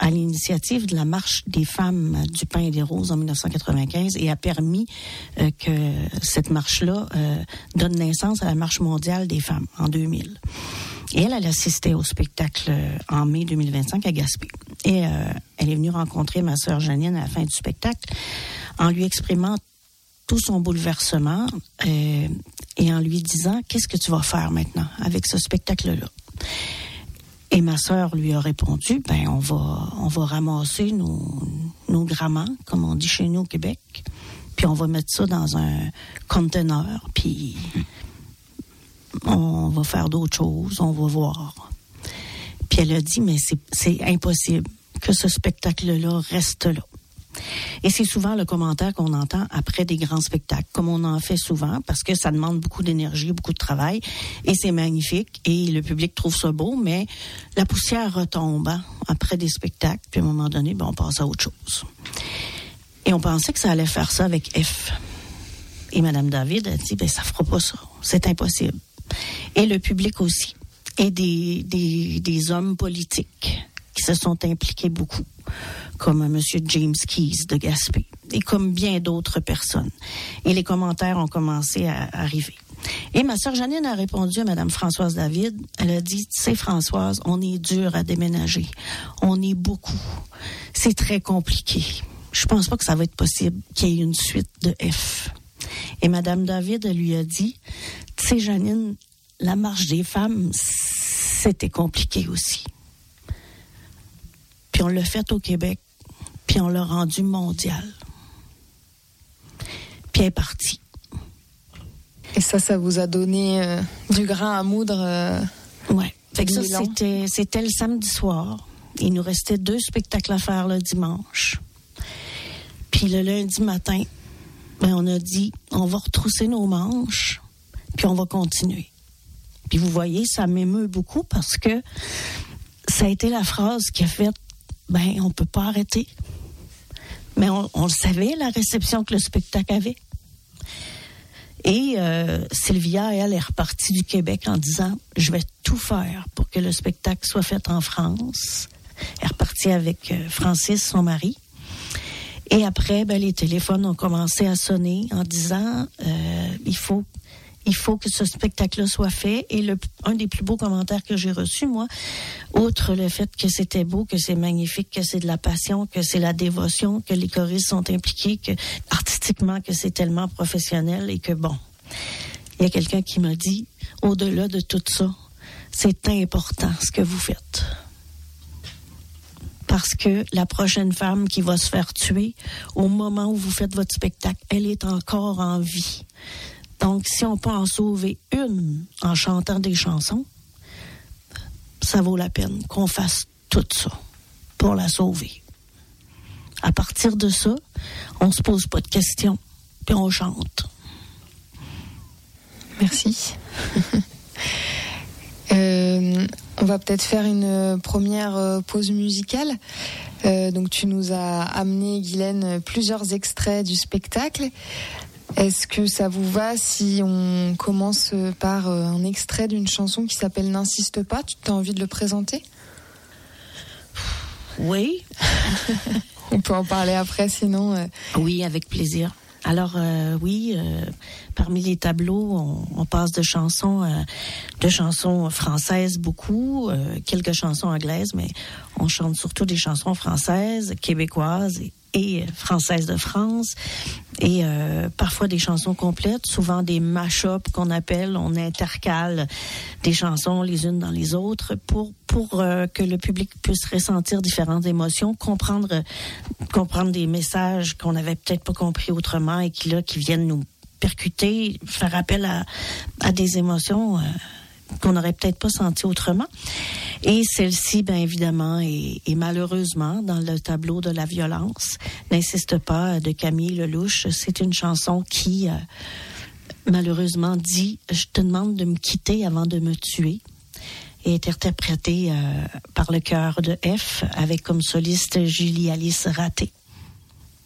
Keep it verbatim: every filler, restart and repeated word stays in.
à l'initiative de la Marche des femmes du pain et des roses en dix-neuf cent quatre-vingt-quinze et a permis euh, que cette marche-là euh, donne naissance à la Marche mondiale des femmes en deux mille. Et elle, elle assistait au spectacle en mai deux mille vingt-cinq à Gaspé. Et euh, elle est venue rencontrer ma sœur Janine à la fin du spectacle en lui exprimant tout son bouleversement euh, et en lui disant « Qu'est-ce que tu vas faire maintenant avec ce spectacle-là? » Et ma sœur lui a répondu « Ben, on va, on va ramasser nos, nos grammaires, comme on dit chez nous au Québec, puis on va mettre ça dans un conteneur, puis on va faire d'autres choses, on va voir. » Puis elle a dit « Mais c'est, c'est impossible que ce spectacle-là reste là. » Et c'est souvent le commentaire qu'on entend après des grands spectacles, comme on en fait souvent, parce que ça demande beaucoup d'énergie, beaucoup de travail, et c'est magnifique, et le public trouve ça beau, mais la poussière retombe hein, après des spectacles, puis à un moment donné, ben, on passe à autre chose. Et on pensait que ça allait faire ça avec F. Et Mme David a dit, ben ça fera pas ça, c'est impossible. Et le public aussi, et des, des, des hommes politiques qui se sont impliqués beaucoup, comme M. James Keyes de Gaspé, et comme bien d'autres personnes. Et les commentaires ont commencé à arriver. Et ma sœur Janine a répondu à Mme Françoise David. Elle a dit, tu sais, Françoise, on est dur à déménager. On est beaucoup. C'est très compliqué. Je pense pas que ça va être possible qu'il y ait une suite de F. Et Mme David, elle lui a dit, tu sais, Janine, la marche des femmes, c'était compliqué aussi. Puis on l'a fait au Québec, puis on l'a rendu mondial. Puis elle est partie. Et ça, ça vous a donné euh, du grain à moudre euh, Oui. Fait que ça, c'était, c'était le samedi soir. Il nous restait deux spectacles à faire le dimanche. Puis le lundi matin, ben, on a dit, on va retrousser nos manches, puis on va continuer. Puis vous voyez, ça m'émeut beaucoup parce que ça a été la phrase qui a fait ben, on peut pas arrêter. Mais on, on le savait, la réception que le spectacle avait. Et euh, Sylvia, elle, est repartie du Québec en disant, je vais tout faire pour que le spectacle soit fait en France. Elle est repartie avec euh, Francis, son mari. Et après, ben, les téléphones ont commencé à sonner en disant, euh, il faut Il faut que ce spectacle-là soit fait. Et le, un des plus beaux commentaires que j'ai reçus, moi, outre le fait que c'était beau, que c'est magnifique, que c'est de la passion, que c'est la dévotion, que les choristes sont impliqués, que artistiquement, que c'est tellement professionnel et que, bon, il y a quelqu'un qui m'a dit, au-delà de tout ça, c'est important ce que vous faites. Parce que la prochaine femme qui va se faire tuer, au moment où vous faites votre spectacle, elle est encore en vie. Donc, si on peut en sauver une en chantant des chansons, ça vaut la peine qu'on fasse tout ça pour la sauver. À partir de ça, on se pose pas de questions, puis on chante. Merci. euh, on va peut-être faire une première pause musicale. Euh, donc, tu nous as amené, Guylaine, plusieurs extraits du spectacle. Est-ce que ça vous va si on commence par un extrait d'une chanson qui s'appelle « N'insiste pas ». Tu as envie de le présenter ? Oui. On peut en parler après, sinon... Euh... Oui, avec plaisir. Alors, euh, oui, euh, parmi les tableaux, on, on passe de chansons, euh, de chansons françaises beaucoup, euh, quelques chansons anglaises, mais on chante surtout des chansons françaises, québécoises et et françaises de France, et euh, parfois des chansons complètes, souvent des mash-ups qu'on appelle, on intercale des chansons les unes dans les autres pour pour euh, que le public puisse ressentir différentes émotions, comprendre comprendre des messages qu'on n'avait peut-être pas compris autrement et qui là qui viennent nous percuter, faire appel à à des émotions euh, qu'on n'aurait peut-être pas senti autrement. Et celle-ci, bien évidemment, est, est malheureusement dans le tableau de la violence. N'insiste pas, de Camille Lelouch. C'est une chanson qui, euh, malheureusement, dit « Je te demande de me quitter avant de me tuer » et est interprétée euh, par le chœur de F avec comme soliste Julie Alice Raté.